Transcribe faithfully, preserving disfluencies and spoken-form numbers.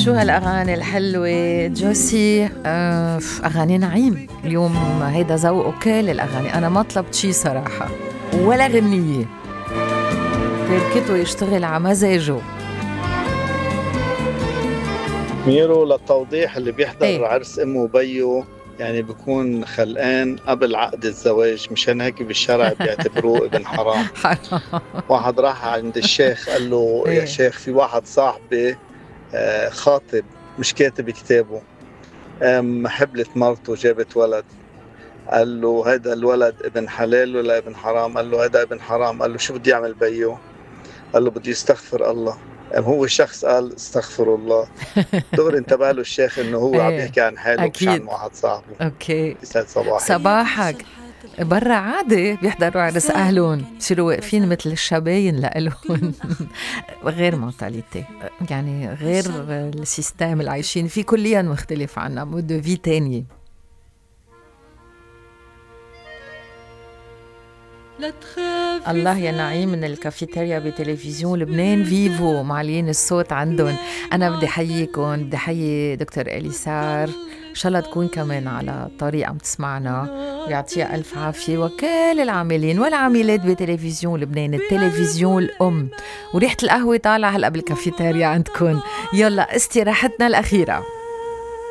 شو هالأغاني الحلوة جوسي. آه أغاني نعيم اليوم، هيدا ذوقه كل الأغاني. أنا ما طلبت شي صراحة ولا غنية، تركته يشتغل على مزاجه. ميرو للتوضيح، اللي بيحضر ايه عرس امه وبيه يعني بيكون خلقان قبل عقد الزواج، مشان هيك بالشرع بيعتبروه ابن حرام. حرام. واحد راح عند الشيخ قال له يا ايه شيخ، في واحد صاحبي آه، خاطب مش كاتب كتابه، قام حبلت مرته جابت ولد. قال له هذا الولد ابن حلال ولا ابن حرام؟ قال له هذا ابن حرام. قال له شو بدي اعمل بيه؟ قال له بدي يستغفر الله. قام هو الشخص قال استغفر الله. دغري انتبه له الشيخ انه هو عم ايه يحكي عن حاله مش عن أكيد. واحد صاحبه. أوكي. يسعد صباحك. صباحك. برا عادي بيحضروا عرس أهلهم، بصيروا واقفين مثل الشباين لألهم. غير منطاليتي، يعني غير السيستم اللي عايشين فيه، كليا مختلف عنا، مود دو في تانية. الله يا نعيم من الكافيتيريا بتلفزيون لبنان فيفو معلين الصوت عندهم. أنا بدي حييكم، بدي حيي دكتور إليسار، إن شاء الله تكون كمان على الطريق عم تسمعنا، ويعطيها ألف عافية، وكل العاملين والعاملات بتلفزيون لبنان، التلفزيون الأم. وريحة القهوة طالعة هلأ بالكافيتيريا عندكم. يلا استراحتنا الأخيرة.